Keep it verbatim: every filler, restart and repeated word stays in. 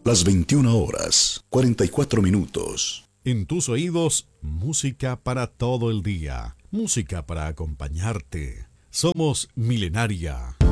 Las veintiuna horas, cuarenta y cuatro minutos. En tus oídos, música para todo el día. Música para acompañarte. Somos Milenaria.